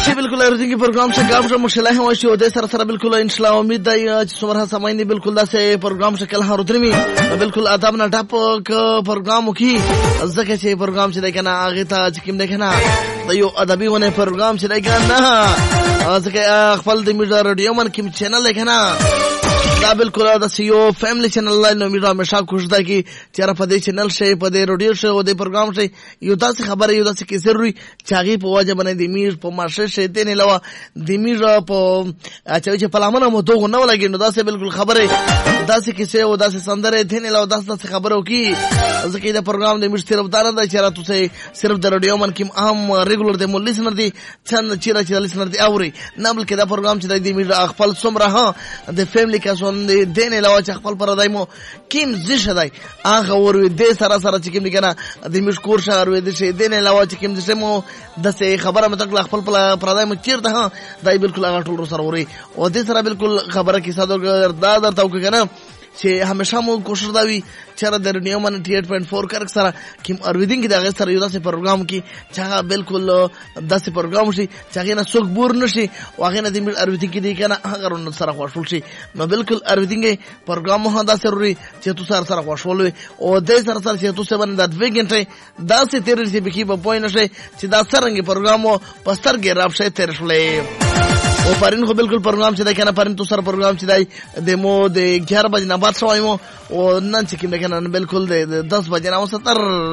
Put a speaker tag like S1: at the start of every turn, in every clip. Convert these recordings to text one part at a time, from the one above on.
S1: چې بالکل ارزنګي پروګرام څخه غاښ مشله هم شو د سره بالکل ان شاء الله امید دی چې څومره سماینه بالکل داسې پروګرام شکل هر درمي بالکل ادب نه ټاپ پروګرام وکي ځکه چې پروګرام چې کنه هغه ته چې کوم نه کنه یو ادبي ونه پروګرام چې کنه ځکه خپل د میډیا رادیو من کوم چینل کنه دا بالکل د سیو فیملی چینل لاین نو میرا همیشه کوشش ده کی چیرې په دې چینل شي په دې رادیو شي او دې پروګرام شي یو تاسو خبره یو تاسو کې ضروري چاغي په واجب باندې د میر په مارشه شي ته نه لوا د میر په چې په لامنه مو دوه نه ولګي نو تاسو بالکل خبره تاسو کې څه او تاسو سندره ته نه لوا تاسو خبرو کی ځکه دا پروګرام د میر صرف دار ده چې تاسو صرف د رادیو من کې هم ریګولر د مو لیسنر دي څنګه چې لیسنر دي اوري نه بلکې دا پروګرام چې د میر خپل څومره ها د فیملی کا دین علاوه چې خپل پر دایمو کیم زشه دای هغه ور دې سره سره چې کیم کنه د مشکور شهر وې دې دین علاوه چې کیم زشه مو د څه خبره متکل خپل پر دایمو چیرته ها دای بالکل هغه ټول سره وري او دې سره بالکل خبره کې ساده دا درته وکنه چې همیشه مو کوشش دا وی چې د رادیو من 88.4 کرک سره کیم ارویدینګ دغه سره یو داسې پروګرام کې چې هغه بالکل داسې پروګرام شي چې هغه نه څوک بور نشي او هغه نه د ارویدینګ کې دی کنه هغه رون سره خوشول شي نو بالکل ارویدینګ پروګرام هم دا ضروري چې تاسو سره خوشول او د سره سره چې تاسو باندې د 2 غنټه داسې تیر شي به کې په پوینټ شي چې دا څنګه پروګرام په سترګې راب شي تیر شولې او پرین خو بالکل پروګرام چې دا کنه پرین تو سره پروګرام چې دی د مو د 11 بجې نه بعد شوایمو او نن چې کوم کنه بالکل د 10 بجې نه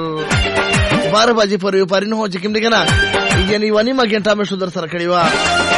S1: 12 بجې پورې پرین هو چې کوم کنه یعنی ونی ما غنټه مې شو در سره کړی وا